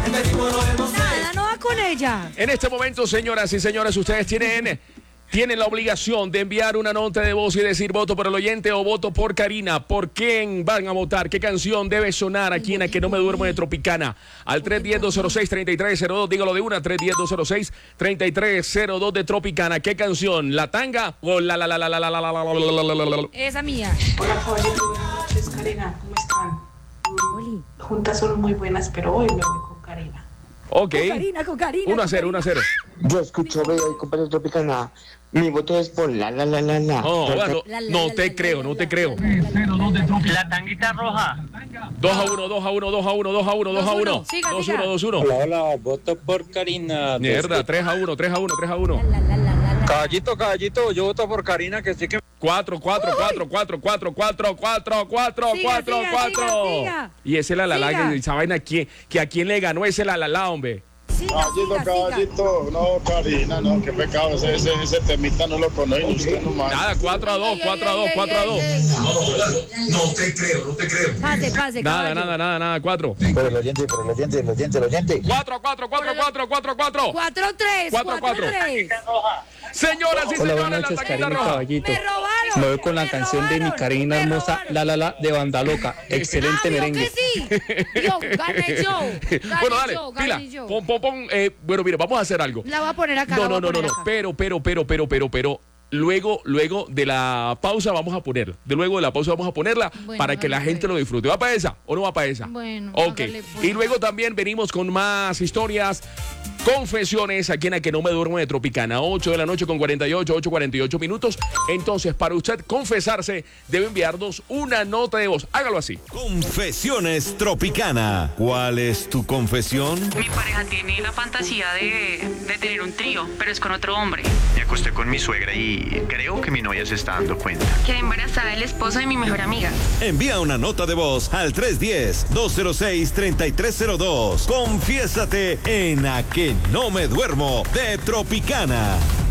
Nada, no va con ella. En este momento, señoras y señores, ustedes tienen la obligación de enviar una nota de voz y decir voto por el oyente o voto por Karina. ¿Por quién van a votar? ¿Qué canción debe sonar aquí en A Que No Me Duermo de Tropicana? Al 310-206-3302, dígalo de una, 310-206-3302 de Tropicana. ¿Qué canción? ¿La tanga o la? Esa mía. Hola, caballero. Buenas noches, Karina. ¿Cómo están? Juntas son muy buenas, pero hoy me voy con Karina. Ok. Con Karina. 1-0, 1-0. Yo escucho veo y compadre Tropicana. Mi voto es por la. No, bueno, no te creo. La tanguita roja. 2-1. Siga. 2-1. Hola, voto por Karina. Mierda, 3-1. Caballito, yo voto por Karina, que sí que... 4. Siga. Y ese la Siga. esa vaina que a quién le ganó ese la, hombre. Caballito, no, Karina, no, qué pecado, ese temita no lo conozco, usted nomás. Nada, 4-2. No te creo. Pase, Nada, 4. Por el oyente. 4. 4-3. Señoras y señores, buenas noches, la taquita Karina roja. Caballito. Me robaron. Me voy con la canción de mi Karina hermosa, la de Banda Loca. Excelente merengue. Que sí. Gane yo. Bueno, dale, pila. Pon. Bueno, mire, vamos a hacer algo. La voy a poner acá. No. Pero. Luego de la pausa vamos a ponerla. Bueno, para que la hágale gente pues. lo disfrute. ¿Va para esa o no va para esa? Bueno, ok. hágale pues. Y luego también venimos con más historias, confesiones aquí en A Que No Me Duermo de Tropicana. 8 de la noche con 48 minutos. Entonces, para usted confesarse, debe enviarnos una nota de voz. Hágalo así. Confesiones Tropicana. ¿Cuál es tu confesión? Mi pareja tiene la fantasía de tener un trío, pero es con otro hombre. Me acosté con mi suegra y creo que mi novia se está dando cuenta. Quedé embarazada del esposo de mi mejor amiga. Envía una nota de voz al 310-206-3302. Confiésate en A Que No Me Duermo de Tropicana.